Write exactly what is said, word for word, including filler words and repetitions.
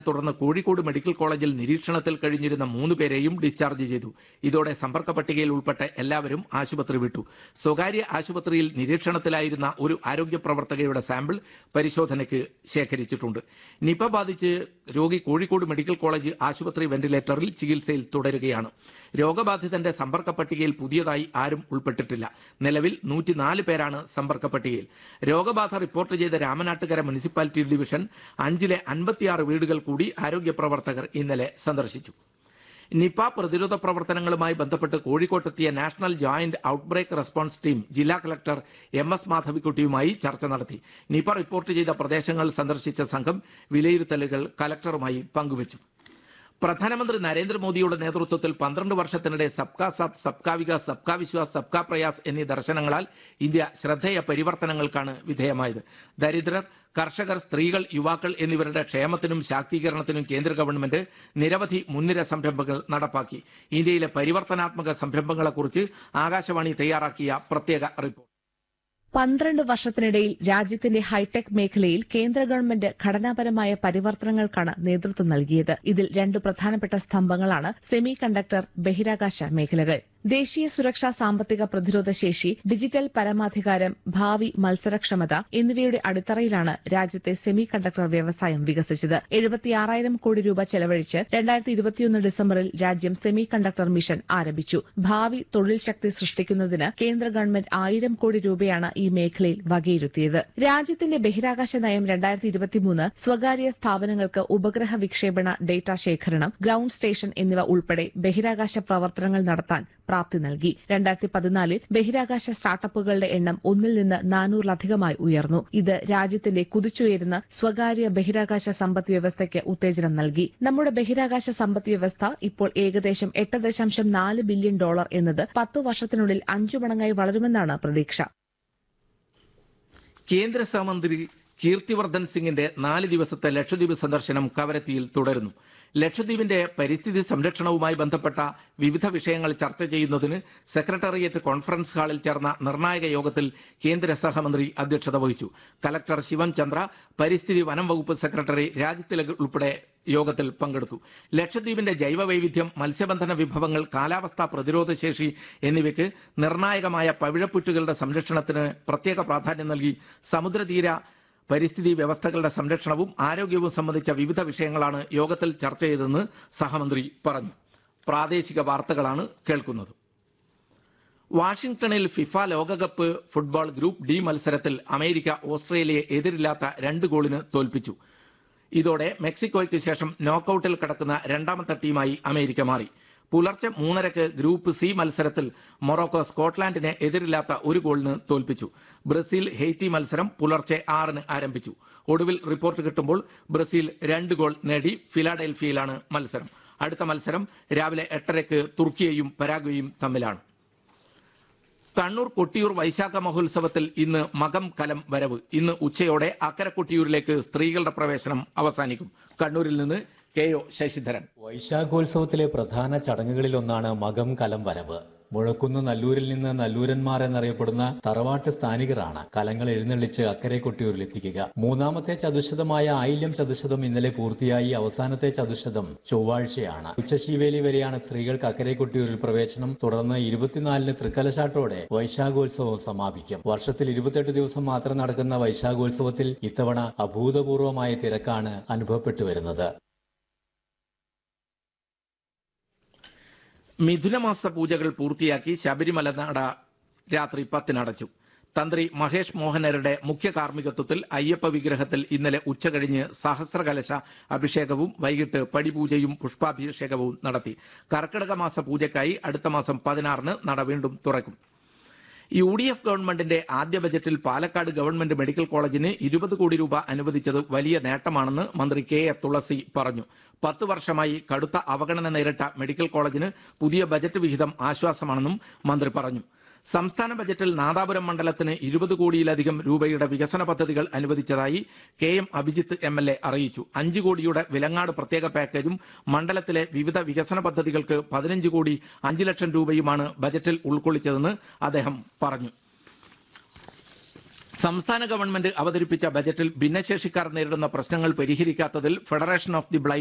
തുടർന്ന് കോഴിക്കോട് മെഡിക്കൽ കോളേജിൽ നിരീക്ഷണത്തിൽ കഴിഞ്ഞിരുന്ന മൂന്ന് പേരെയും ഡിസ്ചാർജ് ചെയ്തു. ഇതോടെ സമ്പർക്ക പട്ടികയിൽ ഉൾപ്പെട്ട എല്ലാവരും ആശുപത്രി വിട്ടു. സ്വകാര്യ ആശുപത്രിയിൽ നിരീക്ഷണത്തിലായിരുന്ന ഒരു ആരോഗ്യ പ്രവർത്തകയുടെ സാമ്പിൾ പരിശോധനയ്ക്ക് ശേഖരിച്ചിട്ടുണ്ട്. നിപ ബാധിച്ച് രോഗി കോഴിക്കോട് മെഡിക്കൽ കോളേജ് ആശുപത്രി വെന്റിലേറ്ററിൽ ചികിത്സയിൽ തുടരുകയാണ്. രോഗബാധിതന്റെ സമ്പർക്ക പട്ടികയിൽ പുതിയതായി ആരും ഉൾപ്പെട്ടിട്ടില്ല. നിലവിൽ നൂറ്റിനാല് പേരാണ് സമ്പർക്ക പട്ടികയിൽ. രോഗബാധ റിപ്പോർട്ട് ചെയ്ത രാമനാട്ടുകര മുനിസിപ്പാലിറ്റി ഡിവിഷൻ അഞ്ചിലെ അൻപത്തിയാറ് വീടുകൾ കൂടി ആരോഗ്യ പ്രവർത്തകർ ഇന്നലെ സന്ദർശിച്ചു. നിപ പ്രതിരോധ പ്രവർത്തനങ്ങളുമായി ബന്ധപ്പെട്ട് കോഴിക്കോട്ടെത്തിയ national joint outbreak response team ജില്ലാ കളക്ടർ എം എസ് മാധവിക്കുട്ടിയുമായി ചർച്ച നടത്തി. നിപ റിപ്പോർട്ട് ചെയ്ത പ്രദേശങ്ങൾ സന്ദർശിച്ച സംഘം വിലയിരുത്തലുകൾ കലക്ടറുമായി പങ്കുവച്ചു. പ്രധാനമന്ത്രി നരേന്ദ്രമോദിയുടെ നേതൃത്വത്തിൽ പന്ത്രണ്ട് വർഷത്തിനിടെ സബ്കാ സാത്ത്, സബ്കാ വികാസ്, സബ്കാ വിശ്വാസ്, സബ്കാ പ്രയാസ് എന്നീ ദർശനങ്ങളാൽ ഇന്ത്യ ശ്രദ്ധേയ പരിവർത്തനങ്ങൾക്കാണ് വിധേയമായത്. ദരിദ്രർ, കർഷകർ, സ്ത്രീകൾ, യുവാക്കൾ എന്നിവരുടെ ക്ഷേമത്തിനും ശാക്തീകരണത്തിനും കേന്ദ്ര ഗവൺമെന്റ് നിരവധി മുൻനിര സംരംഭങ്ങൾ നടപ്പാക്കി. ഇന്ത്യയിലെ പരിവർത്തനാത്മക സംരംഭങ്ങളെക്കുറിച്ച് ആകാശവാണി തയ്യാറാക്കിയ പ്രത്യേക റിപ്പോർട്ട്. പന്ത്രണ്ട് വർഷത്തിനിടയിൽ രാജ്യത്തിന്റെ ഹൈടെക് മേഖലയിൽ കേന്ദ്ര ഗവൺമെന്റ് ഘടനാപരമായ പരിവർത്തനങ്ങൾക്കാണ് നേതൃത്വം നൽകിയത്. ഇതിൽ രണ്ട് പ്രധാനപ്പെട്ട സ്തംഭങ്ങളാണ് സെമി കണ്ടക്ടർ, ബഹിരാകാശ മേഖലകൾ. ദേശീയ സുരക്ഷാ, സാമ്പത്തിക പ്രതിരോധ ശേഷി, ഡിജിറ്റൽ പരമാധികാരം, ഭാവി മത്സരക്ഷമത എന്നിവയുടെ അടിത്തറയിലാണ് രാജ്യത്തെ സെമി കണ്ടക്ടർ വ്യവസായം വികസിച്ചത്. എഴുപത്തിയാറായിരം കോടി രൂപ ചെലവഴിച്ച് രണ്ടായിരത്തി ഇരുപത്തിയൊന്ന് ഡിസംബറിൽ രാജ്യം സെമി കണ്ടക്ടർ മിഷൻ ആരംഭിച്ചു. ഭാവി തൊഴിൽ ശക്തി സൃഷ്ടിക്കുന്നതിന് കേന്ദ്ര ഗവൺമെന്റ് ആയിരം കോടി രൂപയാണ് ഈ മേഖലയിൽ വകയിരുത്തിയത്. രാജ്യത്തിന്റെ ബഹിരാകാശ നയം രണ്ടായിരത്തി ഇരുപത്തിമൂന്ന് സ്വകാര്യ സ്ഥാപനങ്ങൾക്ക് ഉപഗ്രഹ വിക്ഷേപണ, ഡേറ്റ ശേഖരണം, ഗ്രൌണ്ട് സ്റ്റേഷൻ എന്നിവ ഉൾപ്പെടെ ബഹിരാകാശ പ്രവർത്തനങ്ങൾ നടത്താൻ പ്രാപ്തി നൽകി. രണ്ടായിരത്തി പതിനാലിൽ ബഹിരാകാശ സ്റ്റാർട്ടപ്പുകളുടെ എണ്ണം ഒന്നിൽ നിന്ന് നാനൂറിലധികമായി ഉയർന്നു. ഇത് രാജ്യത്തിന്റെ കുതിച്ചുയരുന്ന സ്വകാര്യ ബഹിരാകാശ സമ്പദ് വ്യവസ്ഥയ്ക്ക് ഉത്തേജനം നൽകി. നമ്മുടെ ബഹിരാകാശ സമ്പദ് വ്യവസ്ഥ ഇപ്പോൾ ഏകദേശം എട്ട് ദശാംശം നാല് ബില്യൺ ഡോളർ എന്നത് പത്തു വർഷത്തിനുള്ളിൽ അഞ്ചു മടങ്ങായി വളരുമെന്നാണ് പ്രതീക്ഷ. കേന്ദ്ര സഹമന്ത്രി കീർത്തിവർദ്ധൻ സിംഗിന്റെ നാല് ദിവസത്തെ ലക്ഷദ്വീപ് സന്ദർശനം കവരത്തിയിൽ തുടരുന്നു. ലക്ഷദ്വീപിന്റെ പരിസ്ഥിതി സംരക്ഷണവുമായി ബന്ധപ്പെട്ട വിവിധ വിഷയങ്ങൾ ചർച്ച ചെയ്യുന്നതിന് സെക്രട്ടേറിയറ്റ് കോൺഫറൻസ് ഹാളിൽ ചേർന്ന നിർണായക യോഗത്തിൽ കേന്ദ്ര സഹമന്ത്രി അധ്യക്ഷത വഹിച്ചു. കലക്ടർ ശിവൻ ചന്ദ്ര, പരിസ്ഥിതി വനം വകുപ്പ് സെക്രട്ടറി രാജ്തിലക് ഉൾപ്പെടെ യോഗത്തിൽ പങ്കെടുത്തു. ലക്ഷദ്വീപിന്റെ ജൈവവൈവിധ്യം, മത്സ്യബന്ധന വിഭവങ്ങൾ, കാലാവസ്ഥാ പ്രതിരോധ ശേഷി എന്നിവയ്ക്ക് നിർണായകമായ പവിഴപ്പുറ്റുകളുടെ സംരക്ഷണത്തിന് പ്രത്യേക പ്രാധാന്യം നൽകി സമുദ്രതീര പരിസ്ഥിതി വ്യവസ്ഥകളുടെ സംരക്ഷണവും ആരോഗ്യവും സംബന്ധിച്ച വിവിധ വിഷയങ്ങളാണ് യോഗത്തിൽ ചർച്ച ചെയ്തതെന്ന് സഹമന്ത്രി പറഞ്ഞു. പ്രാദേശിക വാർത്തകളാണ് കേൾക്കുന്നത്. വാഷിംഗ്ടണിൽ ഫിഫ ലോകകപ്പ് ഫുട്ബോൾ ഗ്രൂപ്പ് ഡി മത്സരത്തിൽ അമേരിക്ക ഓസ്ട്രേലിയയെ എതിരില്ലാത്ത രണ്ട് ഗോളിന് തോൽപ്പിച്ചു. ഇതോടെ മെക്സിക്കോയ്ക്ക് ശേഷം നോക്കൌട്ടിൽ കടക്കുന്ന രണ്ടാമത്തെ ടീമായി അമേരിക്ക മാറി. പുലർച്ചെ മൂന്നരക്ക് ഗ്രൂപ്പ് സി മത്സരത്തിൽ മൊറോക്കോ സ്കോട്ട്ലാൻഡിനെ എതിരില്ലാത്ത ഒരു ഗോളിന് തോൽപ്പിച്ചു. ബ്രസീൽ ഹെയ്ത്തി മത്സരം പുലർച്ചെ ആറിന് ആരംഭിച്ചു. ഒടുവിൽ റിപ്പോർട്ട് കിട്ടുമ്പോൾ ബ്രസീൽ രണ്ട് ഗോൾ നേടി ഫിലാഡൽഫിയയിലാണ് മത്സരം. അടുത്ത മത്സരം രാവിലെ എട്ടരയ്ക്ക് തുർക്കിയയും പരാഗ്വേയും തമ്മിലാണ്. കണ്ണൂർ കൊട്ടിയൂർ വൈശാഖ മഹോത്സവത്തിൽ ഇന്ന് മകം കലം വരവ്. ഇന്ന് ഉച്ചയോടെ അക്കര കൊട്ടിയൂരിലേക്ക് സ്ത്രീകളുടെ പ്രവേശനം അവസാനിക്കും. കണ്ണൂരിൽ നിന്ന് കെ ഒ ശശിധരൻ. വൈശാഖോത്സവത്തിലെ പ്രധാന ചടങ്ങുകളിലൊന്നാണ് മകം കലം വരവ്. മുഴക്കുന്ന് നല്ലൂരിൽ നിന്ന് നല്ലൂരന്മാർ എന്നറിയപ്പെടുന്ന തറവാട്ട് സ്ഥാനികരാണ് കലങ്ങൾ എഴുന്നള്ളിച്ച് അക്കരെ കൊട്ടിയൂരിലെത്തിക്കുക. മൂന്നാമത്തെ ചതുശതമായ ആയില്യം ചതുശതം ഇന്നലെ പൂർത്തിയായി. അവസാനത്തെ ചതുശതം ചൊവ്വാഴ്ചയാണ്. ഉച്ചശീവേലി വരെയാണ് സ്ത്രീകൾക്ക് അക്കരെ കൊട്ടിയൂരിൽ പ്രവേശനം. തുടർന്ന് ഇരുപത്തിനാലിന് തൃക്കലശാട്ടോടെ വൈശാഖോത്സവം സമാപിക്കും. വർഷത്തിൽ ഇരുപത്തെട്ട് ദിവസം മാത്രം നടക്കുന്ന വൈശാഖോത്സവത്തിൽ ഇത്തവണ അഭൂതപൂർവമായ തിരക്കാണ് അനുഭവപ്പെട്ടു വരുന്നത്. മിഥുനമാസ പൂജകൾ പൂർത്തിയാക്കി ശബരിമല നട രാത്രി പത്തിനടച്ചു. തന്ത്രി മഹേഷ് മോഹനരുടെ മുഖ്യ കാർമ്മികത്വത്തിൽ അയ്യപ്പ വിഗ്രഹത്തിൽ ഇന്നലെ ഉച്ചകഴിഞ്ഞ് സഹസ്രകലശ അഭിഷേകവും വൈകിട്ട് പടിപൂജയും പുഷ്പാഭിഷേകവും നടത്തി. കർക്കിടക മാസ പൂജയ്ക്കായി അടുത്ത മാസം പതിനാറിന് നട വീണ്ടും തുറക്കും. യു ഡി എഫ് ഗവൺമെന്റിന്റെ ആദ്യ ബജറ്റിൽ പാലക്കാട് ഗവൺമെന്റ് മെഡിക്കൽ കോളേജിന് ഇരുപത് കോടി രൂപ അനുവദിച്ചത് വലിയ നേട്ടമാണെന്ന് മന്ത്രി കെ എ തുളസി പറഞ്ഞു. പത്ത് വർഷമായി കടുത്ത അവഗണന നേരിട്ട മെഡിക്കൽ കോളേജിന് പുതിയ ബജറ്റ് വിഹിതം ആശ്വാസമാണെന്നും മന്ത്രി പറഞ്ഞു. സംസ്ഥാന ബജറ്റിൽ നാദാപുരം മണ്ഡലത്തിന് ഇരുപത് കോടിയിലധികം രൂപയുടെ വികസന പദ്ധതികൾ അനുവദിച്ചതായി K M Abhijith M L A അറിയിച്ചു. അഞ്ച് കോടിയുടെ വിലങ്ങാട് പ്രത്യേക പാക്കേജും മണ്ഡലത്തിലെ വിവിധ വികസന പദ്ധതികൾക്ക് പതിനഞ്ച് കോടി അഞ്ച് ലക്ഷം രൂപയുമാണ് ബജറ്റിൽ ഉൾക്കൊള്ളിച്ചതെന്ന് അദ്ദേഹം പറഞ്ഞു. സംസ്ഥാന ഗവൺമെന്റ് അവതരിപ്പിച്ച ബജറ്റിൽ ഭിന്നശേഷിക്കാർ നേരിടുന്ന പ്രശ്നങ്ങൾ പരിഹരിക്കാത്തതിൽ ഫെഡറേഷൻ ഓഫ് ദി ബ്ലൈൻഡ്